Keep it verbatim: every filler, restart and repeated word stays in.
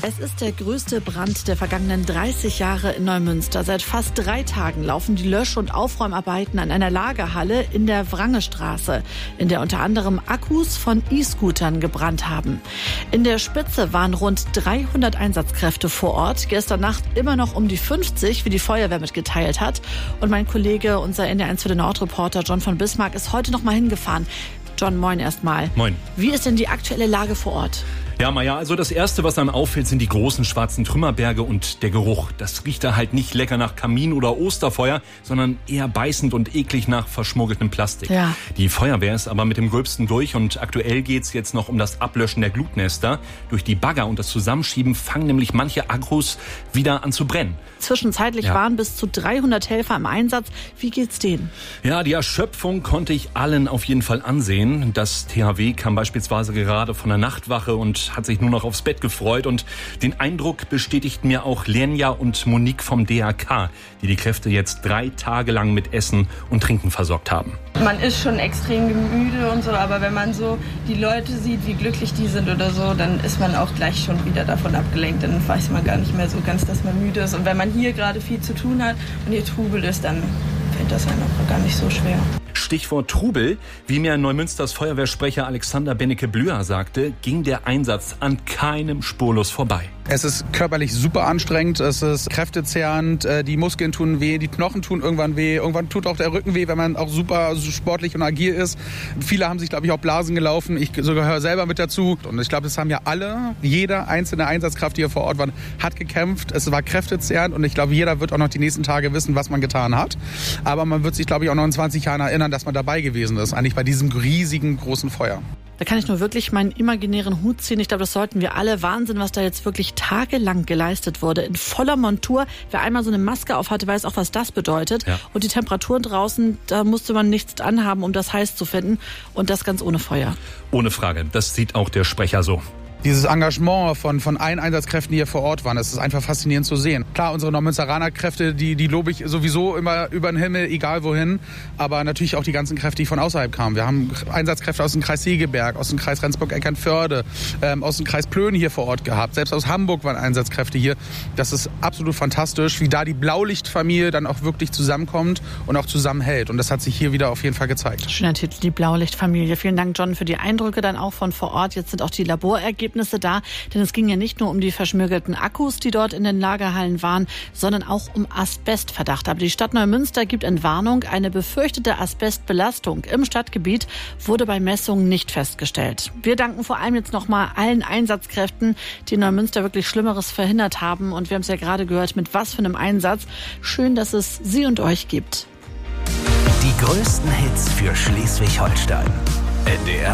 Es ist der größte Brand der vergangenen dreißig Jahre in Neumünster. Seit fast drei Tagen laufen die Lösch- und Aufräumarbeiten an einer Lagerhalle in der Wrangestraße, in der unter anderem Akkus von E-Scootern gebrannt haben. In der Spitze waren rund dreihundert Einsatzkräfte vor Ort. Gestern Nacht immer noch um die fünfzig, wie die Feuerwehr mitgeteilt hat. Und mein Kollege, unser N D R eins für den Nordreporter John von Bismarck, ist heute noch mal hingefahren. John, moin erstmal. Moin. Wie ist denn die aktuelle Lage vor Ort? Ja, Maja, also das Erste, was einem auffällt, sind die großen schwarzen Trümmerberge und der Geruch. Das riecht da halt nicht lecker nach Kamin oder Osterfeuer, sondern eher beißend und eklig nach verschmuggeltem Plastik. Ja. Die Feuerwehr ist aber mit dem Gröbsten durch und aktuell geht's jetzt noch um das Ablöschen der Glutnester. Durch die Bagger und das Zusammenschieben fangen nämlich manche Akkus wieder an zu brennen. Zwischenzeitlich Ja. waren bis zu dreihundert Helfer im Einsatz. Wie geht's denen? Ja, die Erschöpfung konnte ich allen auf jeden Fall ansehen. Das T H W kam beispielsweise gerade von der Nachtwache und hat sich nur noch aufs Bett gefreut. Und den Eindruck bestätigten mir auch Lenja und Monique vom D R K, die die Kräfte jetzt drei Tage lang mit Essen und Trinken versorgt haben. Man ist schon extrem müde und so, aber wenn man so die Leute sieht, wie glücklich die sind oder so, dann ist man auch gleich schon wieder davon abgelenkt. Dann weiß man gar nicht mehr so ganz, dass man müde ist. Und wenn man hier gerade viel zu tun hat und hier Trubel ist, dann fällt das einem auch gar nicht so schwer. Stichwort Trubel. Wie mir Neumünsters Feuerwehrsprecher Alexander Bennecke-Blüher sagte, ging der Einsatz an keinem spurlos vorbei. Es ist körperlich super anstrengend, es ist kräftezehrend, die Muskeln tun weh, die Knochen tun irgendwann weh, irgendwann tut auch der Rücken weh, wenn man auch super sportlich und agil ist. Viele haben sich, glaube ich, auch Blasen gelaufen, ich sogar gehöre selber mit dazu. Und ich glaube, das haben ja alle, jeder einzelne Einsatzkraft, die hier vor Ort war, hat gekämpft, es war kräftezehrend und ich glaube, jeder wird auch noch die nächsten Tage wissen, was man getan hat. Aber man wird sich, glaube ich, auch noch in zwanzig Jahren erinnern, dass man dabei gewesen ist, eigentlich bei diesem riesigen, großen Feuer. Da kann ich nur wirklich meinen imaginären Hut ziehen. Ich glaube, das sollten wir alle. Wahnsinn, was da jetzt wirklich tagelang geleistet wurde. In voller Montur. Wer einmal so eine Maske auf hatte, weiß auch, was das bedeutet. Ja. Und die Temperaturen draußen, da musste man nichts anhaben, um das heiß zu finden. Und das ganz ohne Feuer. Ohne Frage. Das sieht auch der Sprecher so. Dieses Engagement von, von allen Einsatzkräften, die hier vor Ort waren, das ist einfach faszinierend zu sehen. Klar, unsere Neumünsteraner Kräfte, die, die lobe ich sowieso immer über den Himmel, egal wohin. Aber natürlich auch die ganzen Kräfte, die von außerhalb kamen. Wir haben Einsatzkräfte aus dem Kreis Segeberg, aus dem Kreis Rendsburg-Eckernförde, ähm, aus dem Kreis Plön hier vor Ort gehabt. Selbst aus Hamburg waren Einsatzkräfte hier. Das ist absolut fantastisch, wie da die Blaulichtfamilie dann auch wirklich zusammenkommt und auch zusammenhält. Und das hat sich hier wieder auf jeden Fall gezeigt. Schöner Titel, die Blaulichtfamilie. Vielen Dank, John, für die Eindrücke dann auch von vor Ort. Jetzt sind auch die Laborergebnisse da, denn es ging ja nicht nur um die verschmürgelten Akkus, die dort in den Lagerhallen waren, sondern auch um Asbestverdacht. Aber die Stadt Neumünster gibt Entwarnung. Eine befürchtete Asbestbelastung im Stadtgebiet wurde bei Messungen nicht festgestellt. Wir danken vor allem jetzt nochmal allen Einsatzkräften, die in Neumünster wirklich Schlimmeres verhindert haben. Und wir haben es ja gerade gehört, mit was für einem Einsatz. Schön, dass es Sie und euch gibt. Die größten Hits für Schleswig-Holstein. N D R